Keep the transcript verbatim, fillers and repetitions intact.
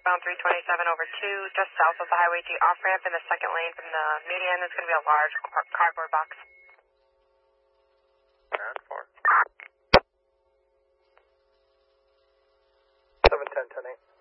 northbound three twenty-seven over two, just south of the Highway G off-ramp in the second lane from the median. There's going to be a large cardboard box. And four. seven ten ten eight.